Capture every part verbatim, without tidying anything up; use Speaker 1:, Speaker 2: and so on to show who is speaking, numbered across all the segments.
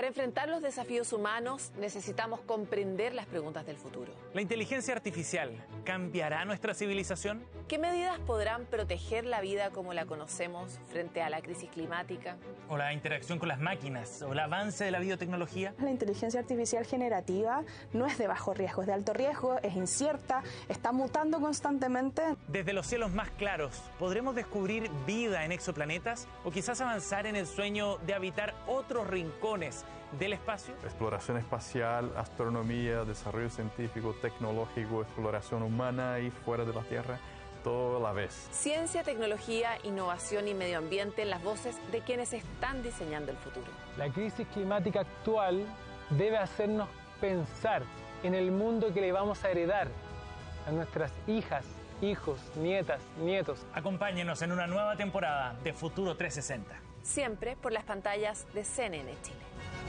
Speaker 1: Para enfrentar los desafíos humanos necesitamos comprender las preguntas del futuro.
Speaker 2: ¿La inteligencia artificial cambiará nuestra civilización?
Speaker 1: ¿Qué medidas podrán proteger la vida como la conocemos frente a la crisis climática?
Speaker 2: ¿O la interacción con las máquinas? ¿O el avance de la biotecnología?
Speaker 3: La inteligencia artificial generativa no es de bajo riesgo, es de alto riesgo, es incierta, está mutando constantemente.
Speaker 2: Desde los cielos más claros, ¿podremos descubrir vida en exoplanetas? ¿O quizás avanzar en el sueño de habitar otros rincones del espacio?
Speaker 4: Exploración espacial, astronomía, desarrollo científico, tecnológico, exploración humana y fuera de la Tierra, todo a la vez.
Speaker 1: Ciencia, tecnología, innovación y medio ambiente en las voces de quienes están diseñando el futuro.
Speaker 5: La crisis climática actual debe hacernos pensar en el mundo que le vamos a heredar a nuestras hijas, hijos, nietas, nietos.
Speaker 2: Acompáñenos en una nueva temporada de Futuro trescientos sesenta.
Speaker 1: Siempre por las pantallas de C N N Chile.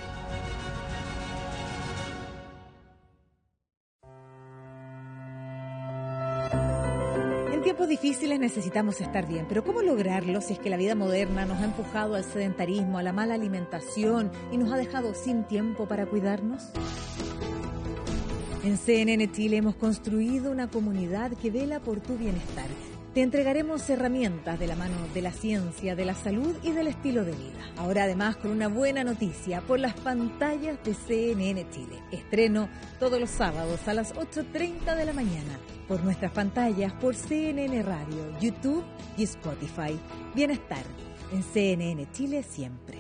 Speaker 6: En tiempos difíciles necesitamos estar bien, pero ¿cómo lograrlo si es que la vida moderna nos ha empujado al sedentarismo, a la mala alimentación y nos ha dejado sin tiempo para cuidarnos? En C N N Chile hemos construido una comunidad que vela por tu bienestar. Te entregaremos herramientas de la mano de la ciencia, de la salud y del estilo de vida. Ahora además con una buena noticia por las pantallas de C N N Chile. Estreno todos los sábados a las ocho treinta de la mañana por nuestras pantallas por C N N Radio, YouTube y Spotify. Bienestar en C N N Chile siempre.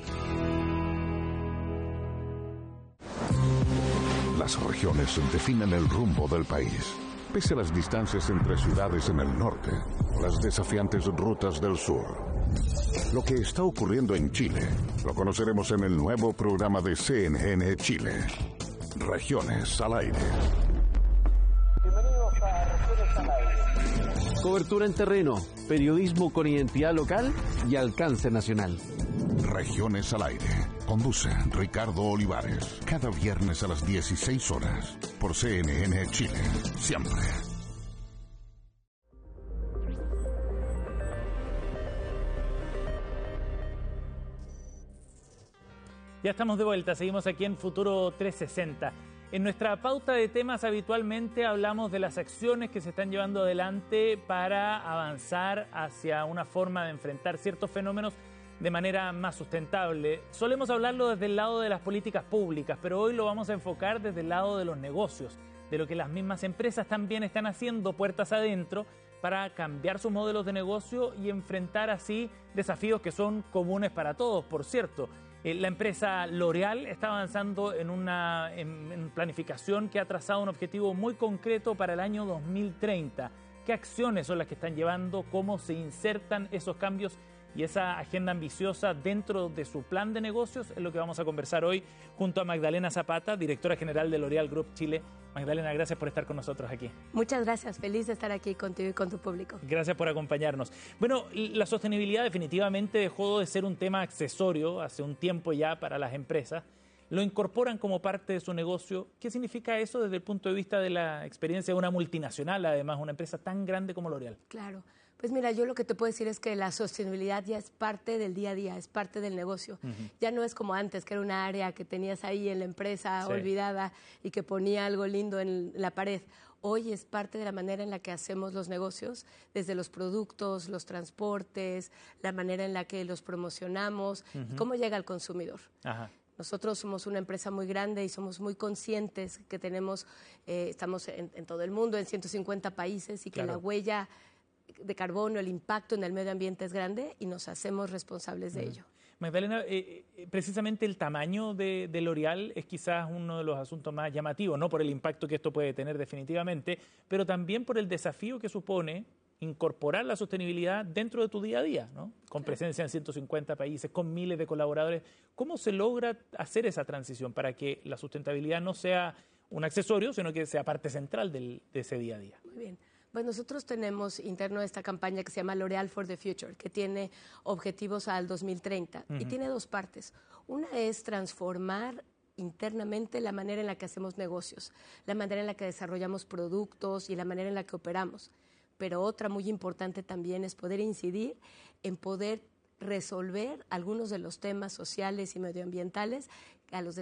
Speaker 7: Las regiones definen el rumbo del país. Pese a las distancias entre ciudades en el norte, las desafiantes rutas del sur. Lo que está ocurriendo en Chile lo conoceremos en el nuevo programa de C N N Chile. Regiones al aire.
Speaker 8: Bienvenidos a Regiones al aire. Cobertura en terreno, periodismo con identidad local y alcance nacional.
Speaker 7: Regiones al aire. Conduce Ricardo Olivares. Cada viernes a las dieciséis horas. Por C N N Chile. Siempre.
Speaker 2: Ya estamos de vuelta. Seguimos aquí en Futuro trescientos sesenta. En nuestra pauta de temas habitualmente hablamos de las acciones que se están llevando adelante para avanzar hacia una forma de enfrentar ciertos fenómenos de manera más sustentable. Solemos hablarlo desde el lado de las políticas públicas, pero hoy lo vamos a enfocar desde el lado de los negocios, de lo que las mismas empresas también están haciendo puertas adentro para cambiar sus modelos de negocio y enfrentar así desafíos que son comunes para todos, por cierto. Eh, la empresa L'Oréal está avanzando en una en, en planificación que ha trazado un objetivo muy concreto para el año dos mil treinta. ¿Qué acciones son las que están llevando? ¿Cómo se insertan esos cambios y esa agenda ambiciosa dentro de su plan de negocios? Es lo que vamos a conversar hoy junto a Magdalena Zapata, directora general de L'Oréal Group Chile. Magdalena, gracias por estar con nosotros aquí.
Speaker 9: Muchas gracias, feliz de estar aquí contigo y con tu público.
Speaker 2: Gracias por acompañarnos. Bueno, la sostenibilidad definitivamente dejó de ser un tema accesorio hace un tiempo ya para las empresas. Lo incorporan como parte de su negocio. ¿Qué significa eso desde el punto de vista de la experiencia de una multinacional, además, una empresa tan grande como L'Oréal?
Speaker 9: Claro. Pues mira, yo lo que te puedo decir es que la sostenibilidad ya es parte del día a día, es parte del negocio. Uh-huh. Ya no es como antes, que era una área que tenías ahí en la empresa sí. olvidada y que ponía algo lindo en la pared. Hoy es parte de la manera en la que hacemos los negocios, desde los productos, los transportes, la manera en la que los promocionamos uh-huh. y cómo llega al consumidor. Ajá. Nosotros somos una empresa muy grande y somos muy conscientes que tenemos, eh, estamos en, en todo el mundo, en ciento cincuenta países y que claro. la huella de carbono, el impacto en el medio ambiente es grande y nos hacemos responsables de mm. ello.
Speaker 2: Magdalena, eh, precisamente el tamaño de, de L'Oréal es quizás uno de los asuntos más llamativos, no por el impacto que esto puede tener definitivamente, pero también por el desafío que supone incorporar la sostenibilidad dentro de tu día a día, ¿no? Con presencia en ciento cincuenta países, con miles de colaboradores. ¿Cómo se logra hacer esa transición para que la sustentabilidad no sea un accesorio, sino que sea parte central del, de ese día a día?
Speaker 9: Muy bien. Pues nosotros tenemos interno esta campaña que se llama L'Oréal for the Future, que tiene objetivos al dos mil treinta uh-huh. y tiene dos partes. Una es transformar internamente la manera en la que hacemos negocios, la manera en la que desarrollamos productos y la manera en la que operamos. Pero otra muy importante también es poder incidir en poder resolver algunos de los temas sociales y medioambientales a los